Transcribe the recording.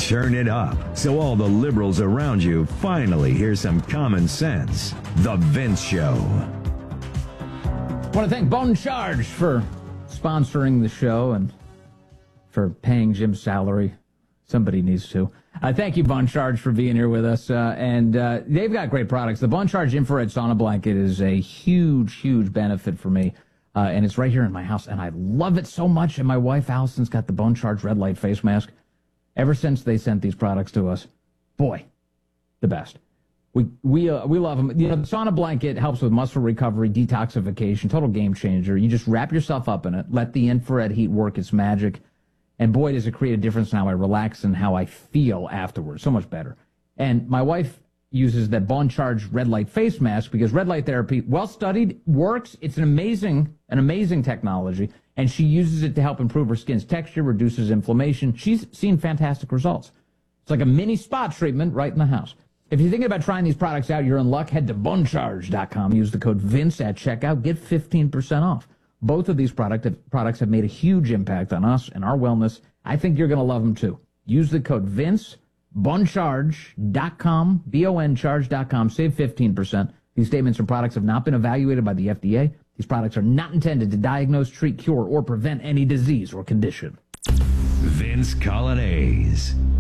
Turn it up so all the liberals around you finally hear some common sense. The Vince Show. I want to thank Bone Charge for sponsoring the show and for paying Jim's salary. Somebody needs to. Thank you, Bone Charge, for being here with us. And they've got great products. The Bone Charge infrared sauna blanket is a huge, huge benefit for me. And it's right here in my house, and I love it so much. And my wife, Allison's got the Bone Charge red light face mask. Ever since they sent these products to us, boy, the best. We love them. You know, the sauna blanket helps with muscle recovery, detoxification, total game changer. You just wrap yourself up in it, let the infrared heat work its magic, and boy, does it create a difference in how I relax and how I feel afterwards. So much better. And my wife uses that Bone Charge red light face mask because red light therapy, well studied, works. It's an amazing technology. And she uses it to help improve her skin's texture, reduces inflammation. She's seen fantastic results. It's like a mini spa treatment right in the house. If you're thinking about trying these products out, you're in luck. Head to bonecharge.com. Use the code Vince at checkout. Get 15% off. Both of these products have made a huge impact on us and our wellness. I think you're going to love them too. Use the code Vince, bonecharge.com, boncharge.com. Save 15%. These statements and products have not been evaluated by the FDA. These products are not intended to diagnose, treat, cure, or prevent any disease or condition. Vince Coglianese.